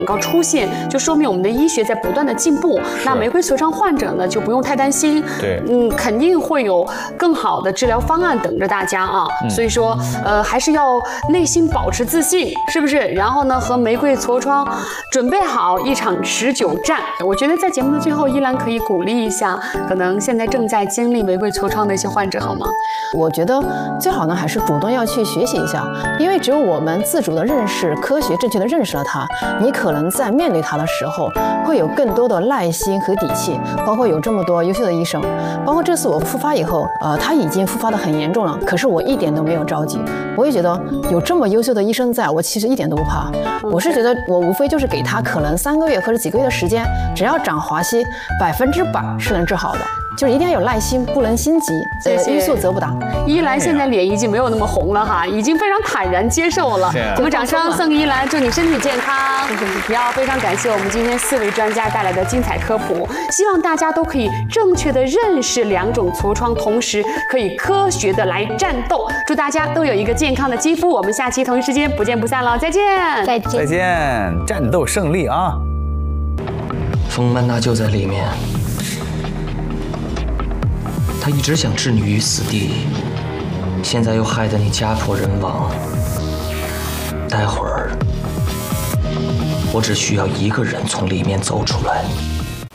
告出现，就说明我们的医学在不断的进步。那玫瑰痤疮患者呢，就不用太担心。 对， 肯定会有更好的治疗方案等着大家啊。所以说，还是要内心保持自信，是不是？然后呢，和玫瑰痤疮准备好一场持久战。我觉得在节目的最后，依兰可以鼓励一下，可能现在正在经历玫瑰痤疮的一些患者，好吗？ 我觉得最好呢，还是主动要去学习一下，因为只有我们自主的认识、科学正确的认识了它，你可能在面对它的时候，会有更多的耐心和底气。包括有这么多优秀的医生，包括这次我复发以后，他已经复发得很严重了，可是我一点都没有着急。我也觉得有这么优秀的医生在，我其实一点都不怕。我是觉得我无非就是给他可能3个月或者几个月的时间，只要长华西100%是能治好的。就是一定要有耐心，不能心急，欲速则不达。 依兰现在脸已经没有那么红了哈，已经非常坦然接受了。我们掌声送给依兰，祝你身体健康。也要非常感谢我们今天4位专家带来的精彩科普，希望大家都可以正确的认识2种痤疮，同时可以科学的来战斗。祝大家都有一个健康的肌肤，我们下期同一时间不见不散了，再见， 再见， 再见，战斗胜利啊！ 冯曼娜就在里面。他一直想置你于死地，现在又害得你家破人亡。待会儿，我只需要一个人从里面走出来。